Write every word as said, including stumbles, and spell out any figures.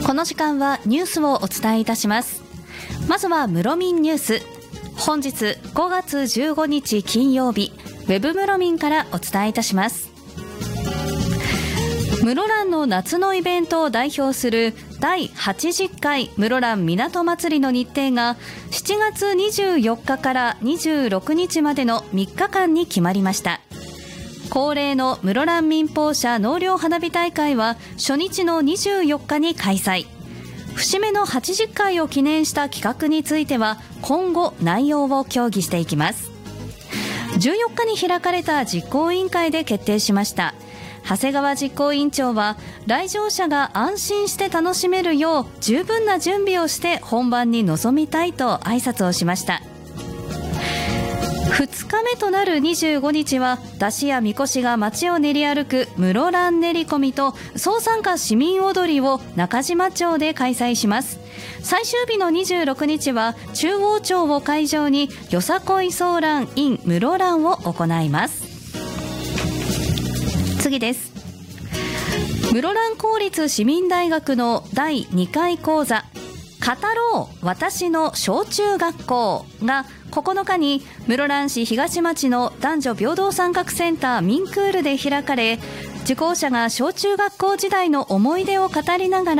この時間はニュースをお伝えいたします。まずは室民ニュース。本日ごがつじゅうごにち金曜日、ウェブ室民からお伝えいたします。室蘭の夏のイベントを代表するだいはちじゅっかい室蘭みなと祭りの日程がしちがつにじゅうよっかからにじゅうろくにちまでのみっかかんに決まりました。恒例の室蘭民放社納涼花火大会は初日のにじゅうよっかに開催。節目のはちじゅっかいを記念した企画については今後内容を協議していきます。じゅうよっかに開かれた実行委員会で決定しました。長谷川実行委員長は来場者が安心して楽しめるよう十分な準備をして本番に臨みたいと挨拶をしました。ふつかめとなるにじゅうごにちは山車やみこしが街を練り歩く室蘭練り込みと総参加市民踊りを中島町で開催します。最終日のにじゅうろくにちは中央町を会場によさこいソーラン in 室蘭を行います。次です。室蘭公立市民大学のだいにかい講座語ろう私の小中学校がここのかに室蘭市東町の男女平等参画センターミンクールで開かれ、受講者が小中学校時代の思い出を語りながら